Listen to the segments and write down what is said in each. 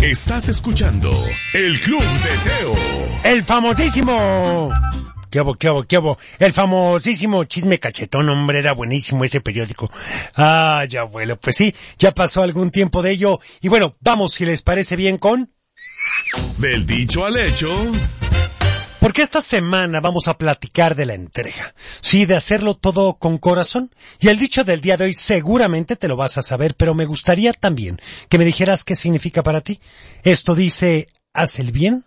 Estás escuchando El Club de Teo. El famosísimo... ¿Qué hubo? El famosísimo Chisme Cachetón, hombre, era buenísimo ese periódico. Ya abuelo, pues sí, ya pasó algún tiempo de ello. Y bueno, vamos, si les parece bien, con... Del dicho al hecho... Porque esta semana vamos a platicar de la entrega. Sí, de hacerlo todo con corazón. Y el dicho del día de hoy seguramente te lo vas a saber, pero me gustaría también que me dijeras qué significa para ti. Esto dice, haz el bien.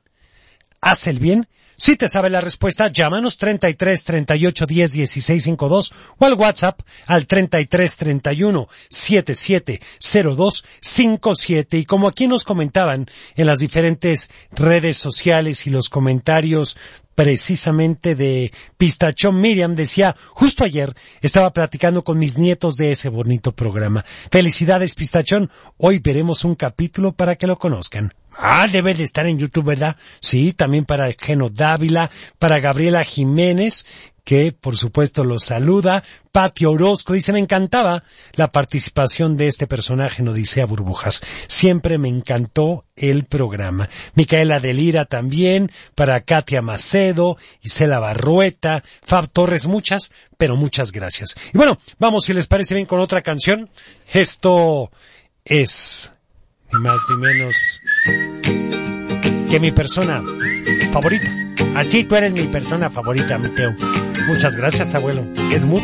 Si te sabe la respuesta, llámanos 33 38 10 16 52 o al WhatsApp al 33 31 77 02 57. Y como aquí nos comentaban en las diferentes redes sociales y los comentarios precisamente de Pistachón, Miriam decía, justo ayer estaba platicando con mis nietos de ese bonito programa. Felicidades, Pistachón. Hoy veremos un capítulo para que lo conozcan. Debe de estar en YouTube, ¿verdad? Sí, también para Geno Dávila, para Gabriela Jiménez, que por supuesto los saluda. Pati Orozco dice, me encantaba la participación de este personaje en Odisea Burbujas. Siempre me encantó el programa. Micaela Delira también, para Katia Macedo, Isela Barrueta, Fab Torres, muchas gracias. Y bueno, vamos, si les parece bien, con otra canción. Esto es... ni más ni menos que mi persona favorita. Así tú eres mi persona favorita, Mateo. Muchas gracias, abuelo. Es mucho.